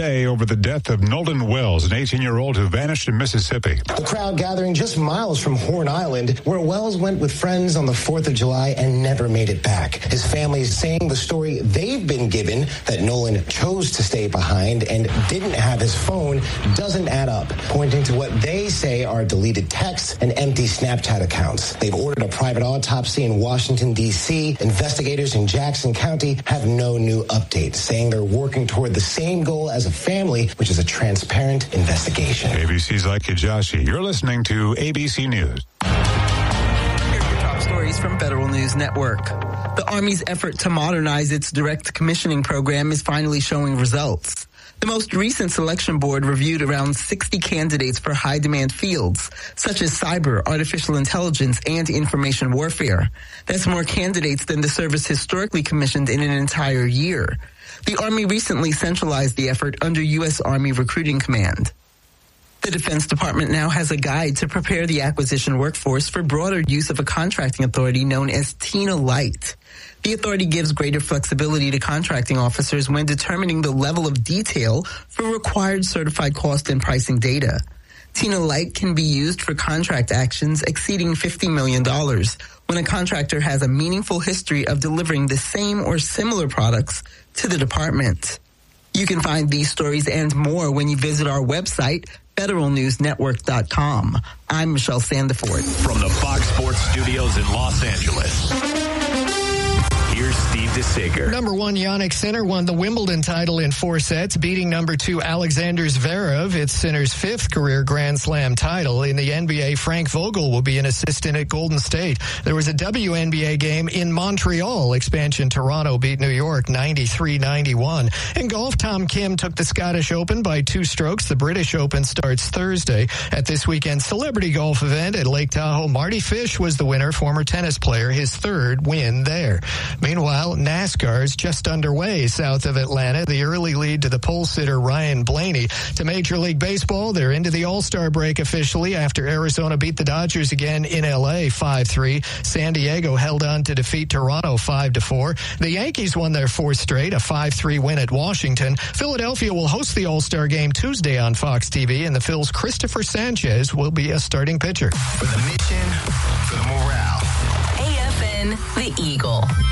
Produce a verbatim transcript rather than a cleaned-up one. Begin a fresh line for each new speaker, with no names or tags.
day over the death of Nolan Wells, an eighteen-year-old who vanished in Mississippi.
The crowd gathering just miles from Horn Island, where Wells went with friends on the fourth of July and never made it back. His family is saying the story they've been given, that Nolan chose to stay behind and didn't have his phone, doesn't add up, pointing to what they say are deleted texts and empty Snapchat accounts. They've ordered a private autopsy in Washington, D C Investigators in Jackson County have no new updates, saying they're working toward the same goal as a family, which is a transparent investigation.
A B C's Ike Yajashi. You're listening to A B C News.
Here are your top stories from Federal News Network. The Army's effort to modernize its direct commissioning program is finally showing results. The most recent selection board reviewed around sixty candidates for high-demand fields, such as cyber, artificial intelligence, and information warfare. That's more candidates than the service historically commissioned in an entire year. The Army recently centralized the effort under U S Army Recruiting Command. The Defense Department now has a guide to prepare the acquisition workforce for broader use of a contracting authority known as TINA Light. The authority gives greater flexibility to contracting officers when determining the level of detail for required certified cost and pricing data. TINA Light can be used for contract actions exceeding fifty million dollars when a contractor has a meaningful history of delivering the same or similar products to the department. You can find these stories and more when you visit our website, federal news network dot com. I'm Michelle Sandiford.
From the Fox Sports Studios in Los Angeles, here's Steve DeSager.
Number one, Jannik Sinner won the Wimbledon title in four sets, beating number two, Alexander Zverev. It's Sinner's fifth career Grand Slam title. In the N B A, Frank Vogel will be an assistant at Golden State. There was a W N B A game in Montreal. Expansion Toronto beat New York ninety-three ninety-one. In golf, Tom Kim took the Scottish Open by two strokes. The British Open starts Thursday. At this weekend's celebrity golf event at Lake Tahoe, Marty Fish was the winner, former tennis player, his third win there. Meanwhile, NASCAR's just underway south of Atlanta. The early lead to the pole sitter Ryan Blaney. To Major League Baseball, they're into the All-Star break officially after Arizona beat the Dodgers again in L A five three. San Diego held on to defeat Toronto five to four. The Yankees won their fourth straight, a five three win at Washington. Philadelphia will host the All-Star game Tuesday on Fox T V, and the Phil's Christopher Sanchez will be a starting pitcher.
For the mission, for the morale.
A F N, The Eagle.